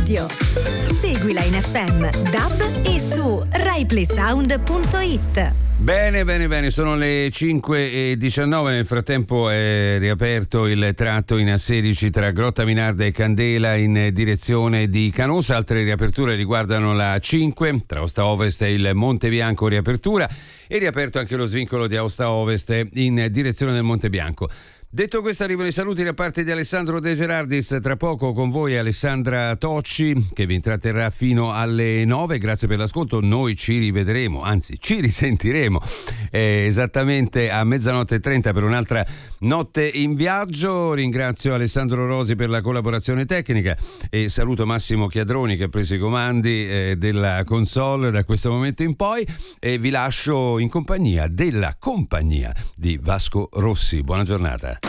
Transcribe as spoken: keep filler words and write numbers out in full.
radio. Seguila in F M, D A B e su rai play sound punto it. Bene, bene, bene, sono le cinque e diciannove, nel frattempo è riaperto il tratto in A sedici tra Grotta Minarda e Candela in direzione di Canosa. Altre riaperture riguardano la cinque, tra Aosta Ovest e il Monte Bianco riapertura, e riaperto anche lo svincolo di Aosta Ovest in direzione del Monte Bianco. Detto questo, arrivano i saluti da parte di Alessandro De Gerardis. Tra poco con voi Alessandra Tocci, che vi intratterrà fino alle nove. Grazie per l'ascolto, noi ci rivedremo, anzi ci risentiremo eh, esattamente a mezzanotte e trenta per un'altra notte in viaggio. Ringrazio Alessandro Rosi per la collaborazione tecnica e saluto Massimo Chiadroni, che ha preso i comandi eh, della console da questo momento in poi, e vi lascio in compagnia della compagnia di Vasco Rossi. Buona giornata.